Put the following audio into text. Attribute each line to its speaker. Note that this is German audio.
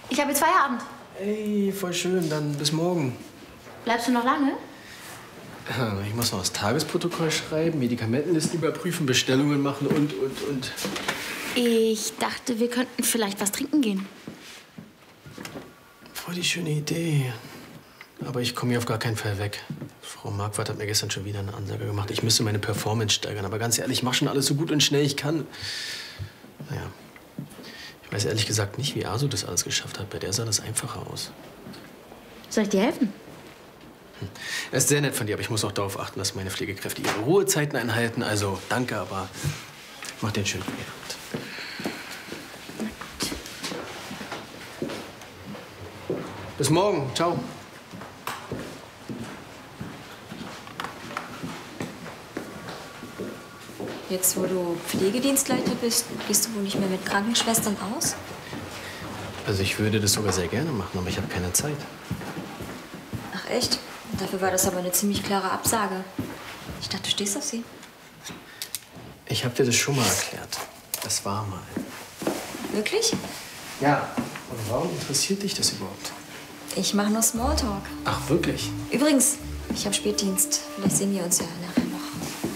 Speaker 1: Ich habe jetzt Feierabend.
Speaker 2: Ey, voll schön. Dann bis morgen.
Speaker 1: Bleibst du noch lange?
Speaker 2: Ich muss noch das Tagesprotokoll schreiben, Medikamentenlisten überprüfen, Bestellungen machen und.
Speaker 1: Ich dachte, wir könnten vielleicht was trinken gehen.
Speaker 2: Voll die schöne Idee. Aber ich komme hier auf gar keinen Fall weg. Frau Marquardt hat mir gestern schon wieder eine Ansage gemacht. Ich müsste meine Performance steigern. Aber ganz ehrlich, ich mache schon alles so gut und schnell ich kann. Naja, ich weiß ehrlich gesagt nicht, wie Asu das alles geschafft hat. Bei der sah das einfacher aus.
Speaker 1: Soll ich dir helfen?
Speaker 2: Das ist sehr nett von dir, aber ich muss auch darauf achten, dass meine Pflegekräfte ihre Ruhezeiten einhalten. Also danke, aber mach den schönen Feierabend. Bis morgen. Ciao.
Speaker 3: Jetzt, wo du Pflegedienstleiter bist, gehst du wohl nicht mehr mit Krankenschwestern aus?
Speaker 2: Also ich würde das sogar sehr gerne machen, aber ich habe keine Zeit.
Speaker 3: Ach echt? Dafür war das aber eine ziemlich klare Absage. Ich dachte, du stehst auf sie.
Speaker 2: Ich habe dir das schon mal erklärt. Das war mal.
Speaker 3: Wirklich?
Speaker 2: Ja. Und warum interessiert dich das überhaupt?
Speaker 3: Ich mache nur Smalltalk.
Speaker 2: Ach, wirklich?
Speaker 3: Übrigens, ich habe Spätdienst. Vielleicht sehen wir uns ja nachher.